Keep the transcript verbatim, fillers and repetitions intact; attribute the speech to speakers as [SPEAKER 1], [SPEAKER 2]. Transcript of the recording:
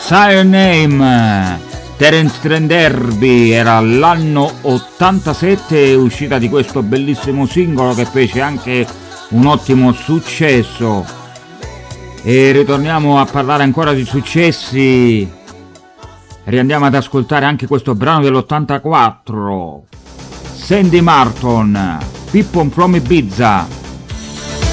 [SPEAKER 1] Sire Name, Terence Trent D'Arby, era l'anno ottantasette uscita di questo bellissimo singolo che fece anche un ottimo successo. E ritorniamo a parlare ancora di successi, riandiamo ad ascoltare anche questo brano dell'ottantaquattro, Sandy Martin, Pippon from Ibiza.